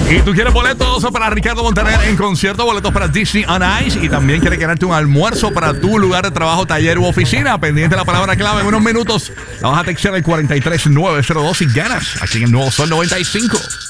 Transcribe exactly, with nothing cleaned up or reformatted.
Y tú quieres boletos para Ricardo Montaner en concierto, boletos para Disney on Ice y también quieres ganarte un almuerzo para tu lugar de trabajo, taller u oficina. Pendiente de la palabra clave en unos minutos. La vas a textear al cuarenta y tres nueve cero dos y ganas aquí en el Nuevo Sol noventa y cinco.